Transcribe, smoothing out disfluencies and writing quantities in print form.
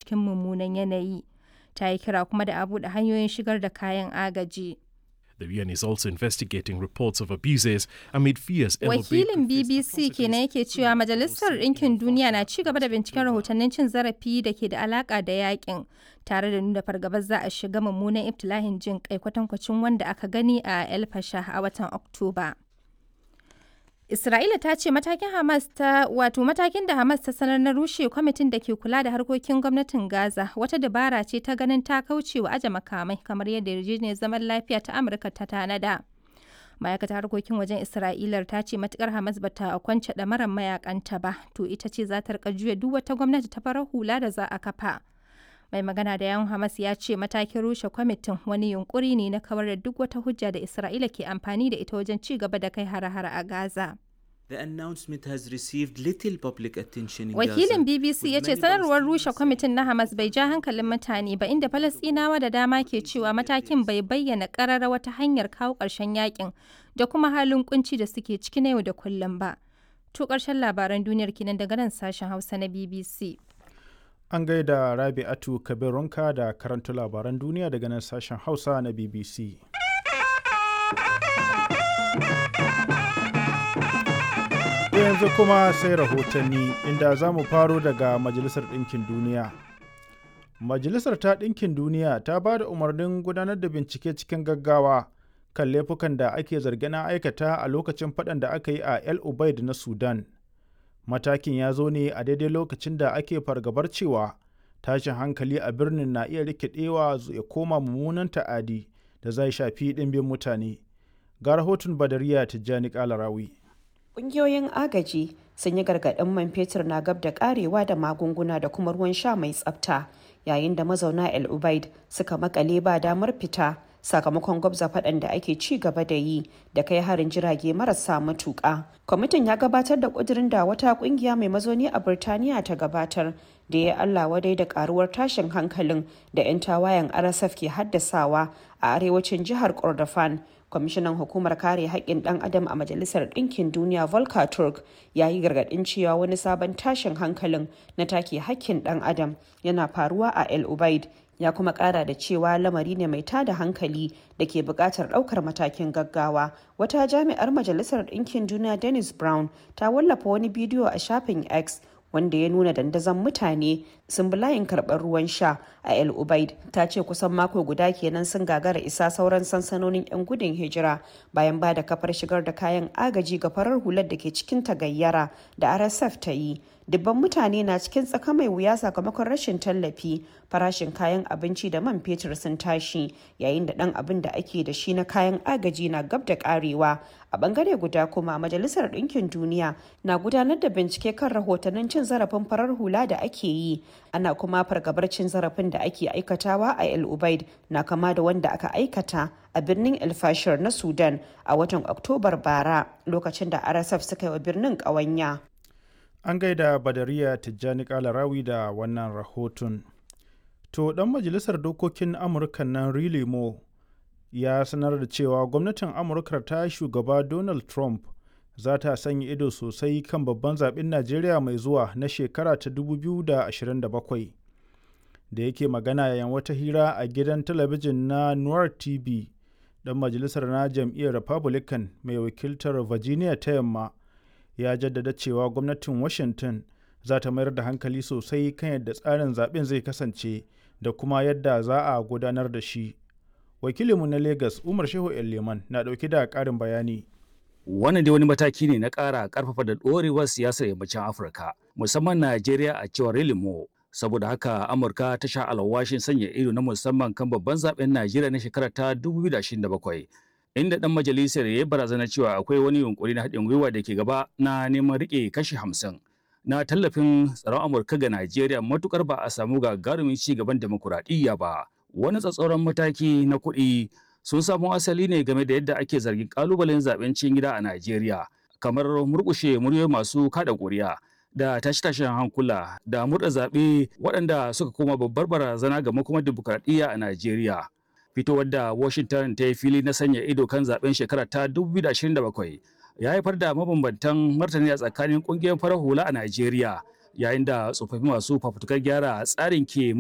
cikin mummunan yanayi. Ta yi kira kuma da a buɗe hanyoyin shigar da kayan agaji. The UN is also investigating reports of abuses amid fears Wakilin BBC kenan yake cewa Majalisar Ɗinkin Duniya na ci gaba da binciken rahotannin cin zarafi da ke da alaƙa da yakin, tare da nuna fargabar za a shiga mummunan ibtila'in jin kai kwatankwacin wanda aka gani a El Fasher a watan Oktoba. Isra'ila ta ce matakin da Hamas ta sanar na rushe kwamitin da ke kula da harkokin gwamnatin Gaza wata dabara ce ta ganin ta kauce wa aje makamai kamar yadda yarjejeniyar zaman lafiya ta Amurka ta tanada. Ma'aikatar harkokin wajen Isra'ilar ta ce matukar Hamas bata kwance ɗamarar mayakanta ba, to ita ce za ta rika juya duk wata gwamnati ta farar hula da za a kafa. Mai magana da yawun Hamas ya ce matakin rushe kwamitin wani yunkuri ne na kawar da duk wata hujja da Isra'ila ke amfani da ita wajen ci gaba da kai hare-hare a Gaza. The announcement has received little public attention in Wakilin Gaza, BBC ya ce sanarwar rushe kwamitin na Hamas bai ja hankalin mutane ba, inda Falasɗinawa da dama ke cewa matakin bai bayyana ƙarara wata hanyar kawo ƙarshen yakin da kuma halin kunci da suke ciki na yau da kullum ba. To ƙarshen labaran duniyar kenan daga nan sashen Hausa na BBC. An gaida Rabi'atu Kabirunka da karanta labaran duniya daga nan sashen Hausa na BBC. Yanzu kuma sai rahotanni inda za mu faro daga Majalisar Ɗinkin Duniya. Majalisar ta Ɗinkin Duniya ta ba da umarnin gudanar da bincike cikin gaggawa kan laifukan da ake zargin aikata a lokacin faɗan da aka yi a El Ubaid na Sudan. Matakin ya zo ne a daidai lokacin da ake fargabar cewa tashin hankali a birnin na iya rikidewa ya koma mummunan ta'adi da zai shafi ɗimbin mutane. Ga rahoton Badariya Tijjani Kalarawi. Ƙungiyoyin agaji sun yi gargaɗin man fetur na gab da ƙarewa da magunguna da kuma ruwan sha mai tsafta, yayin da mazauna El Ubaid suka makale ba damar fita sakamakon gwabza faɗan da ake ci gaba da yi da kai harin jirage marasa matuƙa. Kwamitin ya gabatar da ƙudurin da wata ƙungiya mai mazauni a Birtaniya ta gabatar da ya Allah wadai da ƙaruwar tashin hankalin da 'yan tawayen RSF ke haddasawa a arewacin jihar Kordofan. Kwamishinan Hukumar Kare Haƙƙin ɗan Adam a Majalisar Ɗinkin Duniya Volker Turk ya yi gargaɗin cewa wani sabon tashin hankalin na take haƙƙin ɗan Adam yana faruwa a El Ubaid. Ya kuma ƙara da cewa lamari ne mai tada hankali da ke buƙatar ɗaukar matakin gaggawa. Wata jami'ar Majalisar Ɗinkin Duniya Dennis Brown ta wallafa wani bidiyo a shafin X wanda ya nuna dandazon mutane sun bi layin karɓar ruwan sha a El Ubaid. Ta ce kusan mako guda kenan sun gagara isa sauran sansanonin 'yan gudun hijira bayan ba da kafar shigar da kayan agaji ga farar hular da ke cikin tagayyara da RSF ta yi. Dubban mutane na cikin tsaka mai wuya sakamakon rashin tallafi, farashin kayan abinci da man fetur sun tashi, yayin da ɗan abin da ake da shi na kayan agaji na gab da ƙarewa. A bangare guda kuma Majalisar Ɗinkin Duniya na gudanar da bincike kan rahotannin cin zarafin farar hula da ake yi. Ana kuma fargabar cin zarafin da ake aikatawa a El Ubaid na kama da wanda aka aikata a birnin El Fasher na Sudan a watan Oktobar bara, lokacin da RSF suka yi wa birnin ƙawanya. An gaida Badariya Tijjani Kalarawi da wannan rahoton. To ɗan majalisar dokokin Amurka nan Riley Moore ya sanar da cewa gwamnatin Amurka ta shugaba Donald Trump za ta sanya ido sosai kan babban zaɓen Najeriya mai zuwa na shekara ta 2027. Da yake magana yayin wata hira a gidan talabijin na Noir TV, ɗan majalisar na jam'iyyar Republican mai wakiltar Virginia ta Yamma ya jaddada cewa gwamnatin Washington za ta mayar da hankali sosai kan yadda tsarin zaben zai kasance da kuma yadda za a gudanar da shi. Wakilinmu na Lagos Umar Shehu Leman na ɗauke da ƙarin bayani. Wannan dai wani mataki ne na ƙara ƙarfafa da ɗorewar siyasar yammacin Afirka, musamman Najeriya a cewar Relimo. Saboda haka Amurka ta sha alwashin sanya ido na musamman kan babban zaben Najeriya na shekarar ta 2027. Inda ɗan majalisar ya yi barazana cewa akwai wani yunkuri na haɗin gwiwa da ke gaba na neman riƙe kashi 50 na tallafin tsaron Amurka ga Najeriya matukar ba a samu gagarumin ci gaban demokuraɗiyya ba. Wani tsatsauran mataki na kuɗi sun samo asali ne game da yadda ake zargin ƙalubalen zaben cikin gida a Najeriya, kamar murƙushe muryoyi masu kaɗa ƙuri'a da tashe-tashen hankula da murɗa zaɓe waɗanda suka koma babbar barazana ga makomar demokuraɗiyya a Najeriya. Fitowar da Washington ta yi fili na sanya ido kan zaben shekara ta 2027 ya haifar da mabambantan martani a tsakanin ƙungiyar farar hula a Najeriya, yayin da tsofaffi masu fafutukar gyara tsarin ke